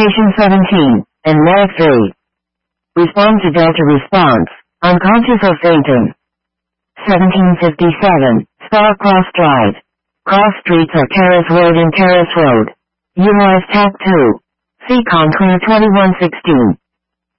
Station 17, and Nav 3. Respond to Delta response. Unconscious or fainting. 1757, Star Cross Drive. Cross streets are Terrace Road and Terrace Road. Utilize TAP 2. Seacon Clear 2116.